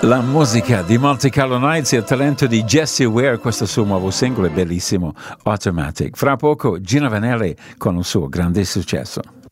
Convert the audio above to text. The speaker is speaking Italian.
La musica di Monte Carlo Nights e il talento di Jessie Ware, questo suo nuovo singolo è bellissimo, Automatic. Fra poco Gino Vanelli con il suo grande successo.